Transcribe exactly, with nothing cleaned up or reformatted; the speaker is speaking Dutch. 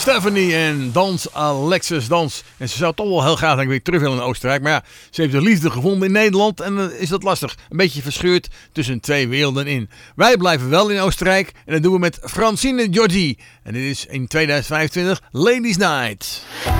Stephanie en Dans Alexis Dans. En ze zou toch wel heel graag weer terug willen in Oostenrijk. Maar ja, ze heeft de liefde gevonden in Nederland. En dan is dat lastig. Een beetje verscheurd tussen twee werelden in. Wij blijven wel in Oostenrijk. En dat doen we met Francine Jordi. En dit is in tweeduizend vijfentwintig Ladies Night.